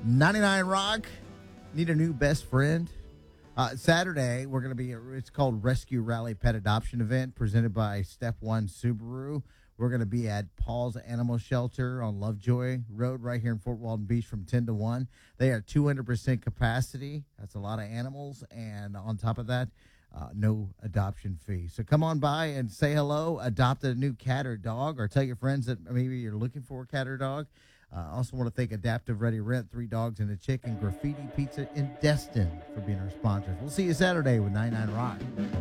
99 Rock, need a new best friend. Saturday, we're going to be, it's called Rescue Rally Pet Adoption Event presented by Step One Subaru. We're going to be at Paul's Animal Shelter on Lovejoy Road right here in Fort Walton Beach from 10 to 1. They are 200% capacity. That's a lot of animals. And on top of that, no adoption fee. So come on by and say hello, adopt a new cat or dog, or tell your friends that maybe you're looking for a cat or dog. I also want to thank Adaptive Ready Rent, 3 Dogs and a Chicken, Graffiti Pizza, and Destin for being our sponsors. We'll see you Saturday with 99 Rock.